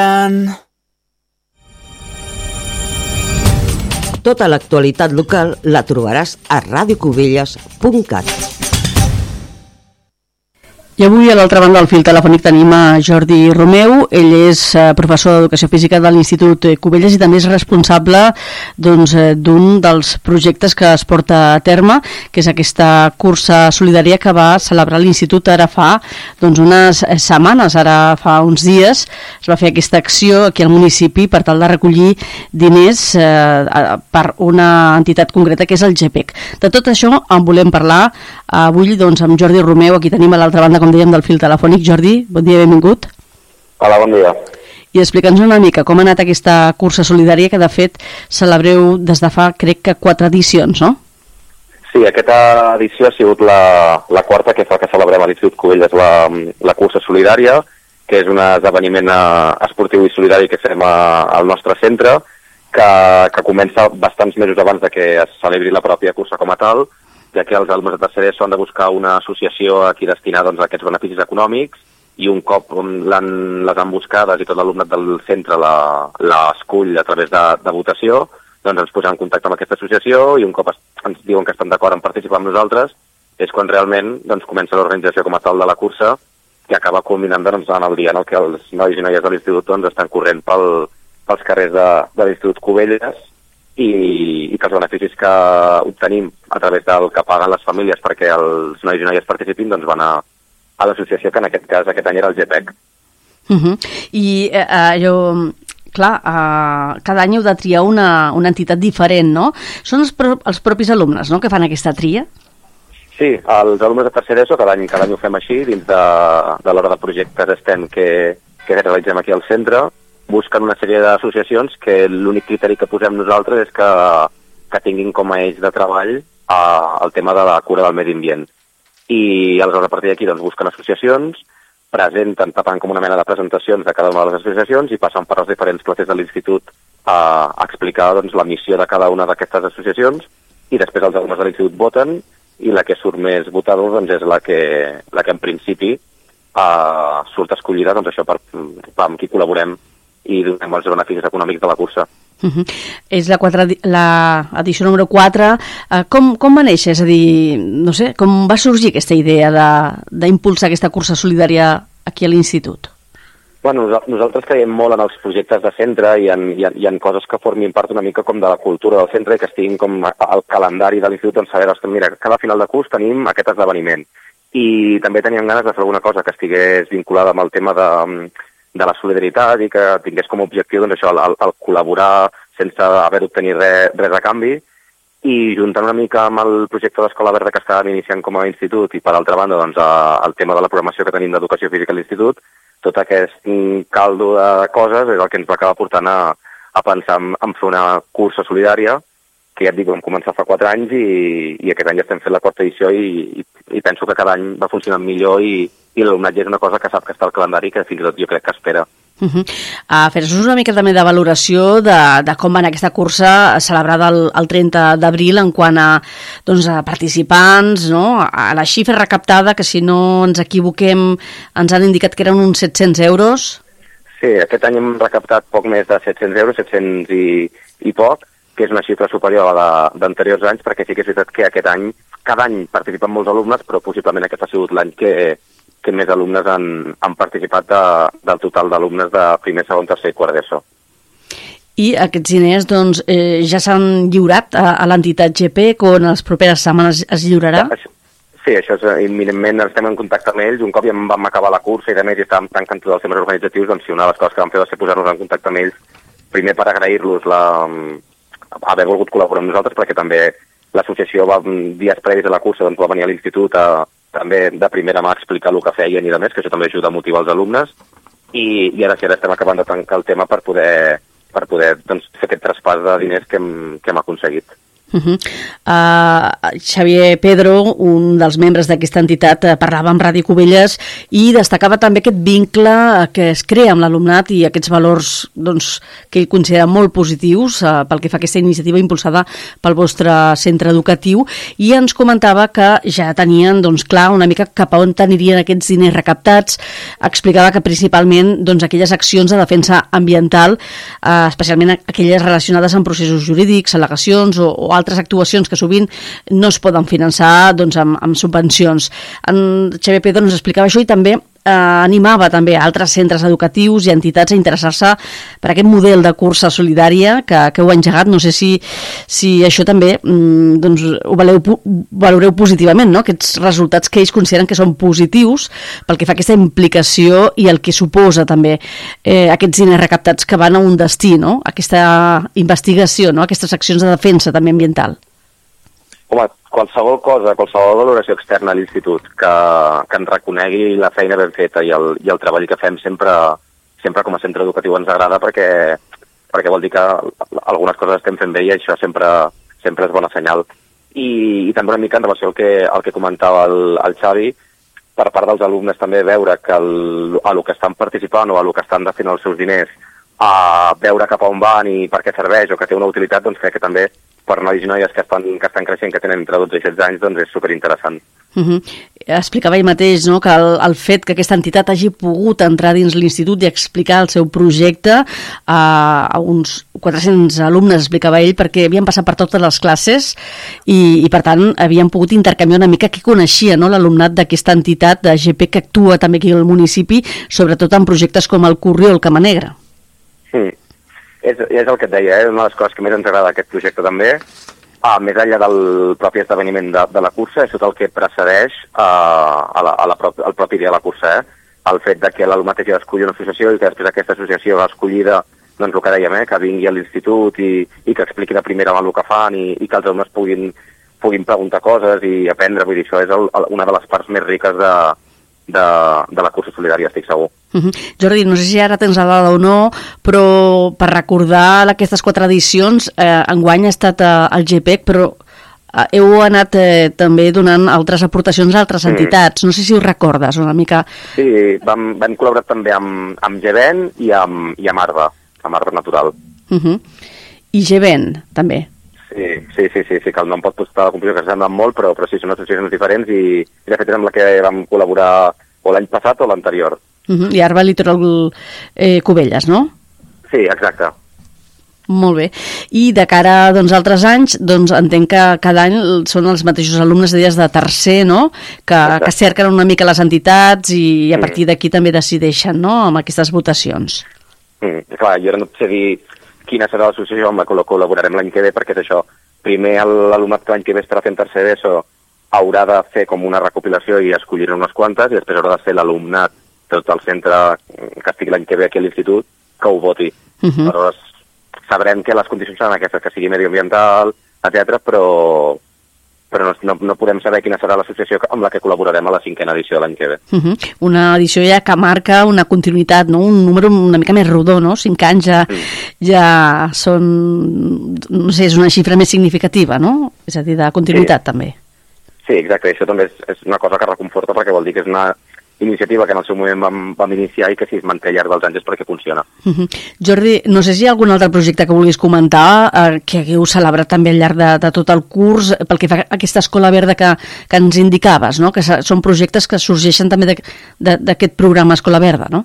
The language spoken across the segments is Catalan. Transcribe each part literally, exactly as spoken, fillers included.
Tota l'actualitat local la trobaràs a radio cubelles punt cat. I avui a l'altra banda del fil telefònic tenim a Jordi Romeu. Ell és professor d'Educació Física de l'Institut Cubelles i també és responsable doncs, d'un dels projectes que es porta a terme, que és aquesta cursa solidària que va celebrar l'Institut ara fa doncs, unes setmanes, ara fa uns dies. Es va fer aquesta acció aquí al municipi per tal de recollir diners eh, per una entitat concreta que és el G P E C. De tot això en volem parlar avui doncs, amb Jordi Romeu. Aquí tenim a l'altra banda, com dèiem, del fil telefònic. Jordi, bon dia, benvingut. Hola, bon dia. I explica'ns una mica com ha anat aquesta cursa solidària que, de fet, celebreu des de fa, crec que, quatre edicions, no? Sí, aquesta edició ha sigut la, la quarta que fa que celebrem a l'Institut Cubelles la, la cursa solidària, que és un esdeveniment esportiu i solidari que fem a, al nostre centre, que, que comença bastants mesos abans de que es celebri la pròpia cursa com a tal, ja que els alumnes de tercer ESO han de buscar una associació a qui destinar doncs, aquests beneficis econòmics, i un cop les han buscades i tot l'alumnat del centre l'escull a través de, de votació, doncs ens posem en contacte amb aquesta associació i un cop es, ens diuen que estan d'acord en participar amb nosaltres, és quan realment doncs, comença l'organització com a tal de la cursa, que acaba culminant doncs, en el dia en el que els nois i noies de l'institut doncs, estan corrent pel, pels carrers de, de l'Institut Cubelles, i, i que els beneficis que obtenim a través del que paguen les famílies perquè els nois i noies participin doncs van a, a l'associació, que en aquest cas aquest any era el G P E C. Uh-huh. I eh, allò, clar, eh, cada any heu de triar una, una entitat diferent, no? Són els, pro, els propis alumnes, no?, que fan aquesta tria? Sí, els alumnes de tercer ESO cada any, cada any ho fem així, dins de, de l'hora de projectes STEM que, que realitzem aquí al centre. Busquen una sèrie d'associacions que l'únic criteri que posem nosaltres és que, que tinguin com a eix de treball eh, el tema de la cura del medi ambient. I aleshores a partir d'aquí doncs, busquen associacions, presenten, tapant com una mena de presentacions de cada una de les associacions i passen per les diferents classes de l'institut a, a explicar doncs, la missió de cada una d'aquestes associacions, i després els alumnes de l'institut voten i la que surt més votada doncs, és la que, la que en principi eh, surt escollida doncs, això per, per amb qui col·laborem i donem els beneficis econòmics de la cursa. Uh-huh. És la, quatre, la edició número quatre. Uh, com, com va néixer? És a dir, no sé, com va sorgir aquesta idea d'impulsar aquesta cursa solidària aquí a l'institut? Bueno, nosaltres creiem molt en els projectes de centre i en, i en, i en coses que formin part una mica com de la cultura del centre i que estiguin com al calendari de l'institut, on saber, ostres, mira, cada final de curs tenim aquest esdeveniment. I també teníem ganes de fer alguna cosa que estigués vinculada amb el tema de de la solidaritat i que tingués com a objectiu doncs, això, el, el col·laborar sense haver d'obtenir res, res a canvi, i juntant una mica amb el projecte d'Escola Verda que estàvem iniciant com a institut i per altra banda doncs, a, el tema de la programació que tenim d'educació física a l'institut, tot aquest caldo de coses és el que ens va acabar portant a, a pensar en, en fer una cursa solidària, que ja et dic, vam començar fa quatre anys i, i aquest any ja estem fent la quarta edició i, i, i penso que cada any va funcionant millor i i l'alumnat ja és una cosa que sap que està al calendari que fins i tot jo crec que espera. Uh-huh. Uh, Fes-nos una mica també de valoració de, de com va anar aquesta cursa celebrada el, el trenta d'abril en quant a, doncs, a participants, no? A la xifra recaptada, que si no ens equivoquem ens han indicat que eren uns set-cents euros. Sí, aquest any hem recaptat poc més de set-cents euros, set-cents i, i poc, que és una xifra superior a la d'anteriors anys, perquè sí que és veritat que aquest any, cada any participen molts alumnes, però possiblement aquest ha sigut l'any que que més alumnes han, han participat de, del total d'alumnes de primer, segon, tercer i quart d'ESO. I aquests diners doncs, eh, ja s'han lliurat a, a l'entitat G P E C o en les properes setmanes es lliurarà? Sí, això és imminentment, estem en contacte amb ells. Un cop ja vam acabar la cursa i de més i estàvem tancant tots els temes organitzatius, doncs sí, una de les coses que vam fer va ser posar-nos en contacte amb ells, primer per agrair-los la, haver volgut col·laborar amb nosaltres, perquè també l'associació va, dies previs a la cursa doncs, va venir a l'institut a també de primera mà explicar el que feien i de més, que això també ajuda a motivar els alumnes, i, i ara sí, ara estem acabant de tancar el tema per poder, per poder doncs, fer aquest traspàs de diners que hem, que hem aconseguit. Uh -huh. uh, Xavier Pedro, un dels membres d'aquesta entitat, uh, parlava amb Ràdio Cubelles i destacava també aquest vincle uh, que es crea amb l'alumnat i aquests valors doncs, que ell considera molt positius uh, pel que fa a aquesta iniciativa impulsada pel vostre centre educatiu, i ens comentava que ja tenien doncs, clar una mica cap a on anirien aquests diners recaptats. Explicava que principalment doncs, aquelles accions de defensa ambiental, uh, especialment aquelles relacionades amb processos jurídics, al·legacions o, o altres actuacions que sovint no es poden finançar doncs, amb, amb subvencions. En Xavier Pedro ens explicava això i també eh, animava també a altres centres educatius i entitats a interessar-se per aquest model de cursa solidària que, que heu engegat. No sé si, si això també mm, doncs, ho valeu, valoreu positivament, no? Aquests resultats que ells consideren que són positius pel que fa a aquesta implicació i el que suposa també eh, aquests diners recaptats que van a un destí, no? Aquesta investigació, no? Aquestes accions de defensa també ambiental. Home, qualsevol cosa, qualsevol valoració externa a l'institut que, que ens reconegui la feina ben feta i el, i el treball que fem sempre, sempre com a centre educatiu ens agrada perquè, perquè vol dir que algunes coses estem fent bé i això sempre, sempre és bona senyal. I, i també una mica en relació al que, al que comentava el, el Xavi, per part dels alumnes també veure que el, a lo que estan participant o a lo que estan destinant els seus diners, a veure cap a on van i per què serveix o que té una utilitat, doncs crec que també per nois i noies que estan, que estan creixent, que tenen entre dotze i setze anys, doncs és superinteressant. Uh -huh. Explicava ell mateix, no?, que el, el fet que aquesta entitat hagi pogut entrar dins l'institut i explicar el seu projecte a, a uns quatre-cents alumnes, explicava ell, perquè havien passat per totes les classes i, i per tant, havien pogut intercanviar una mica què coneixia, no?, l'alumnat d'aquesta entitat de G P que actua també aquí al municipi, sobretot en projectes com el Corriol Camanegre. Sí. És, és el que et deia, eh? Una de les coses que més ens agrada d'aquest projecte també, ah, més enllà del propi esdeveniment de, de la cursa, és tot el que precedeix uh, a la, a la prop, al propi dia de la cursa. Eh? El fet de que l'alumnat hagi d'escollir una associació i que després aquesta associació escollida, doncs el que dèiem, eh? Que vingui a l'institut i, i que expliqui de primera mà el que fan i, i que els alumnes puguin, puguin preguntar coses i aprendre. Vull dir, això és el, el, una de les parts més riques de, de, de la cursa solidària, estic segur. Uh -huh. Jordi, no sé si ara tens la dada o no, però per recordar aquestes quatre edicions, eh, enguany ha estat eh, el G P E C, però eh, heu anat eh, també donant altres aportacions a altres entitats. Mm. No sé si ho recordes una mica. Sí, vam, vam col·laborar també amb, amb G B E N i amb, i amb Arba, amb Arba Natural. Uh -huh. I G B E N, també. Sí, sí, sí, sí, sí, que el nom pot posar la conclusió que semblen molt, però, però sí, són associacions diferents i, i de fet és amb la que vam col·laborar o l'any passat o l'anterior. Uh -huh. I Arba Litoral eh, Cubelles, no? Sí, exacte. Molt bé. I de cara a doncs, altres anys, doncs entenc que cada any són els mateixos alumnes de de tercer, no?, que, que cerquen una mica les entitats i a partir d'aquí també decideixen, no?, amb aquestes votacions. Mm, clar, jo ara no sé dir quina serà l'associació amb la que col·laborarem l'any que ve, perquè és això. Primer l'alumnat que l'any que ve estarà fent tercer d'ESO haurà de fer com una recopilació i escollir unes quantes, i després haurà de ser l'alumnat tot el centre que estigui l'any que ve aquí a l'institut que ho voti. Uh -huh. Però sabrem que les condicions seran aquestes, que sigui medioambiental, etcètera, però, però no, no, no podem saber quina serà l'associació amb la que col·laborarem a la cinquena edició de l'any que ve. Uh -huh. Una edició ja que marca una continuïtat, no?, un número una mica més rodó, no? Cinc anys ja, mm. ja són, no sé, és una xifra més significativa, no? És a dir, de continuïtat sí. també. Sí, exacte, això també és, és una cosa que reconforta perquè vol dir que és una iniciativa que en el seu moment vam, vam iniciar i que si es manté al llarg dels anys és perquè funciona. Uh -huh. Jordi, no sé si hi ha algun altre projecte que vulguis comentar eh, que hagueu celebrat també al llarg de, de tot el curs pel que fa a aquesta escola verda que, que ens indicaves, no?, que són projectes que sorgeixen també d'aquest programa Escola Verda, no?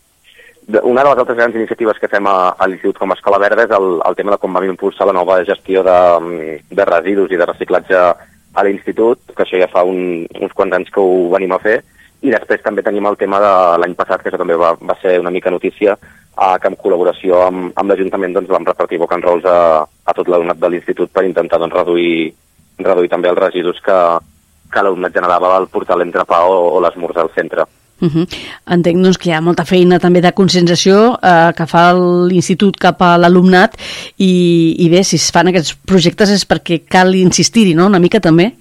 Una de les altres grans iniciatives que fem a, a l'Institut com a Escola Verda és el, el tema de com vam impulsar la nova gestió de, de residus i de reciclatge a l'Institut, que això ja fa un, uns quants anys que ho venim a fer. I després també tenim el tema de l'any passat, que això també va, va ser una mica notícia, eh, que en col·laboració amb, amb l'Ajuntament doncs, vam repartir boca en rols a, a tot l'alumnat de l'Institut per intentar doncs, reduir, reduir també els residus que, que l'alumnat generava al portar l'entrepà o, o l'esmorzar al centre. Uh -huh. Entenc doncs, que hi ha molta feina també de conscienciació eh, que fa l'Institut cap a l'alumnat i, i bé, si es fan aquests projectes és perquè cal insistir-hi, no?, una mica també.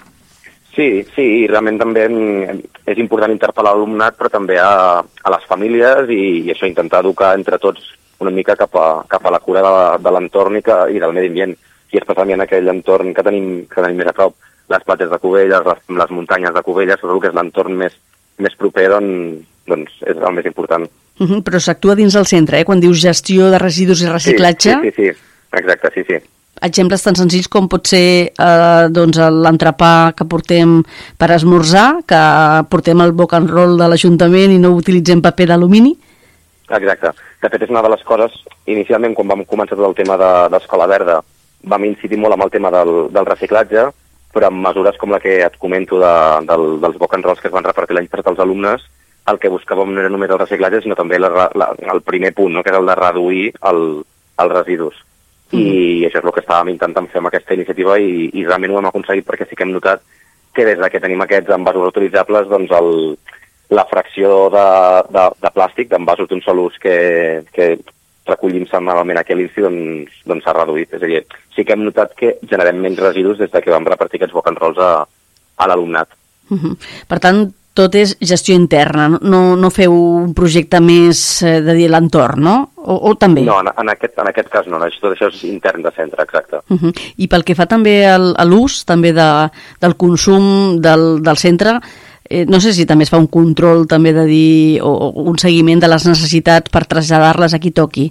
Sí, sí, i realment també és important interpel·lar l'alumnat, però també a, a les famílies i, i això, intentar educar entre tots una mica cap a, cap a la cura de, de l'entorn i, que, i del medi ambient. i especialment aquell entorn que tenim, que tenim més a prop, les platges de Cubelles, les, les muntanyes de Cubelles, tot el que és l'entorn més, més proper, doncs, doncs és el més important. Uh -huh, però s'actua dins del centre, eh? Quan dius gestió de residus i reciclatge... Sí, sí, sí, sí. Exacte, sí, sí. Exemples tan senzills com pot ser eh, doncs, l'entrepà que portem per esmorzar, que portem el boc and roll de l'Ajuntament i no utilitzem paper d'alumini? Exacte. De fet, és una de les coses, inicialment, quan vam començar tot el tema d'Escola Verda, vam incidir molt amb el tema del, del reciclatge, però amb mesures com la que et comento de, del, dels boc and rolls que es van repartir l'any passat als alumnes, el que buscàvem no era només el reciclatge, sinó també la, la, el primer punt, no?, que és el de reduir el, els residus. Mm. I això és el que estàvem intentant fer amb aquesta iniciativa i, i realment ho hem aconseguit perquè sí que hem notat que des que tenim aquests envasos reutilitzables, doncs el, la fracció de, de, de plàstic, d'envasos d'un sol ús que, que recollim setmanalment aquí a l'Insti, doncs, doncs s'ha reduït. És a dir, sí que hem notat que generem menys residus des que vam repartir aquests boc and rolls a, a l'alumnat. Uh -huh. Per tant, tot és gestió interna, no, no feu un projecte més eh, de dir l'entorn, no? O, o també? No, en, en, aquest, en aquest cas no, tot això és intern de centre, exacte. Uh -huh. I pel que fa també al, a l'ús, també de, del consum del, del centre, eh, no sé si també es fa un control també de dir, o, o un seguiment de les necessitats per traslladar-les a qui toqui.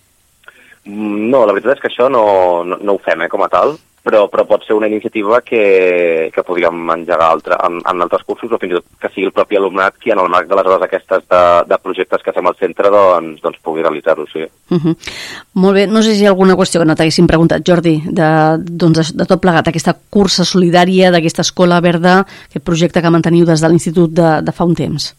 No, la veritat és que això no, no, no ho fem, eh, com a tal, però, però pot ser una iniciativa que, que podríem engegar altre, en, en altres cursos, o fins i tot que sigui el propi alumnat qui en el marc de les hores aquestes de, de projectes que fem al centre doncs, doncs pugui realitzar-ho, sí. Uh -huh. Molt bé, no sé si hi ha alguna qüestió que no t'haguéssim preguntat, Jordi, de, doncs, de tot plegat, aquesta cursa solidària, d'aquesta escola verda, aquest projecte que manteniu des de l'Institut de, de fa un temps.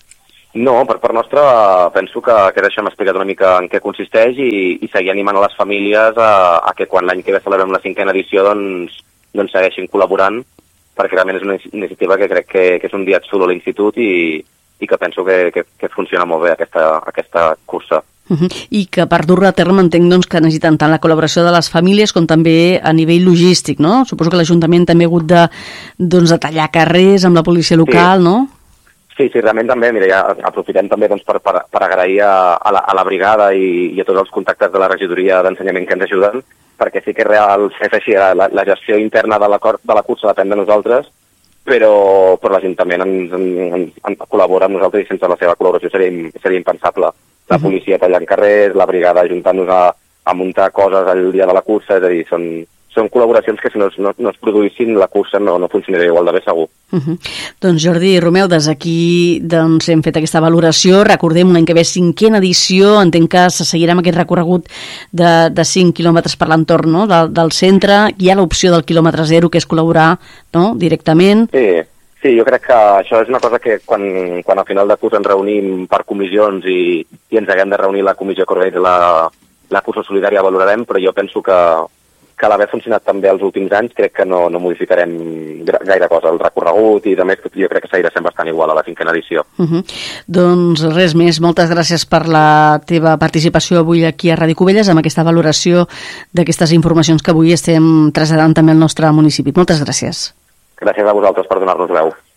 No, per part nostra penso que, que deixem explicat una mica en què consisteix i, i seguir animant a les famílies a, a que quan l'any que ve celebrem la cinquena edició doncs, doncs segueixin col·laborant, perquè realment és una iniciativa que crec que, que és un dia xulo a l'Institut i, i que penso que, que, que funciona molt bé aquesta, aquesta cursa. Uh -huh. I que per dur-la a terme entenc doncs, que necessiten tant la col·laboració de les famílies com també a nivell logístic, no? Suposo que l'Ajuntament també ha hagut de, doncs, de tallar carrers amb la policia local, sí. No? Sí, sí, realment també, mira, ja aprofitem també doncs, per, per, per agrair a, a, la, a la brigada i, i a tots els contactes de la regidoria d'ensenyament que ens ajuden, perquè sí que real és així, la, la gestió interna de la, de la cursa depèn de nosaltres, però, però l'Ajuntament ens, ens, ens col·labora amb nosaltres i sense la seva col·laboració seria, seria impensable. La policia tallant carrers, la brigada ajuntant-nos a, a muntar coses el dia de la cursa, és a dir, són... Són col·laboracions que si no, no, no es produïssin la cursa no, no funcionaria igual de bé segur. Uh -huh. Doncs Jordi i Romeu, des d'aquí doncs, hem fet aquesta valoració. Recordem l'any que ve cinquena edició, entenc que se seguirà amb aquest recorregut de, de cinc quilòmetres per l'entorn, no? del, del centre. Hi ha l'opció del quilòmetre zero, que és col·laborar, no? Directament. Sí, sí, jo crec que això és una cosa que quan, quan al final de curs ens reunim per comissions i, i ens haguem de reunir la comissió que organitza la, la cursa solidària valorarem, però jo penso que que l'haver funcionat també els últims anys, crec que no, no modificarem gaire cosa. El recorregut i, a més, jo crec que seguirà sent bastant igual a la cinquena edició. Uh -huh. Doncs res més. Moltes gràcies per la teva participació avui aquí a Ràdio Cubelles amb aquesta valoració d'aquestes informacions que avui estem traslladant també al nostre municipi. Moltes gràcies. Gràcies a vosaltres per donar-nos veu.